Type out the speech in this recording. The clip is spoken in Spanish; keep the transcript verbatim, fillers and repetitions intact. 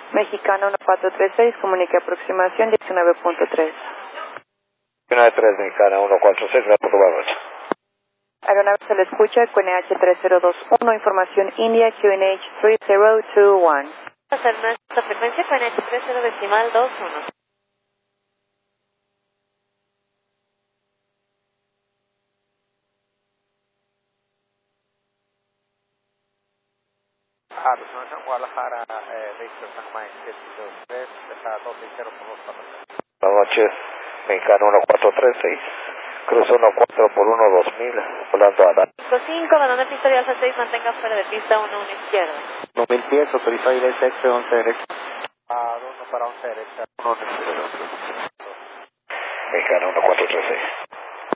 Mexicana uno cuatro tres seis, comunique aproximación diecinueve punto tres. diecinueve punto tres, Mexicana uno cuatro seis, gracias por tu valor. Aeronave se le escucha, Q N H tres cero dos uno, información India, Q N H tres cero dos uno. Pasar nuestra frecuencia Q N H tres cero decimal dos uno. Arizona, Guadalajara, eh, Víctor San Mike, siete dos tres, dos seis cero por dos cuatro tres. Buenas noches, Mexicana uno cuatro tres seis, cruzo uno cuatro por uno dos mil, volando a Dallas. cinco cinco, balón de pista de alfa seis, mantenga fuera de pista uno uno izquierda. dos mil pies, autorizado directo, X once derecha. A uno para once derecha, uno derecha. Mexicana uno cuatro tres seis.